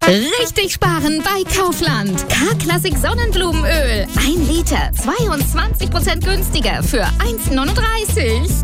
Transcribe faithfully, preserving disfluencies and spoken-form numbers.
Richtig sparen bei Kaufland. K-Klassik Sonnenblumenöl. Ein Liter, zweiundzwanzig Prozent günstiger für eins neununddreißig.